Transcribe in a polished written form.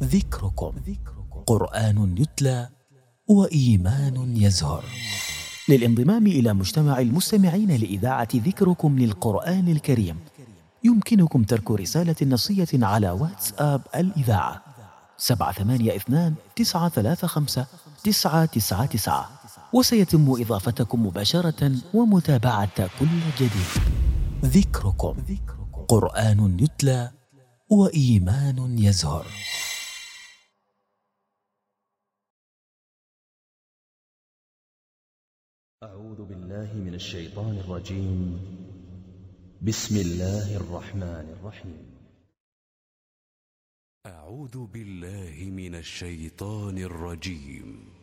ذكركم قرآن يتلى وإيمان يزهر. للانضمام إلى مجتمع المستمعين لإذاعة ذكركم للقرآن الكريم يمكنكم ترك رسالة نصية على واتساب الإذاعة 782-935-999، وسيتم إضافتكم مباشرة ومتابعة كل جديد. ذكركم قرآن يتلى وإيمان يزهر. أعوذ بالله من الشيطان الرجيم. بسم الله الرحمن الرحيم. أعوذ بالله من الشيطان الرجيم.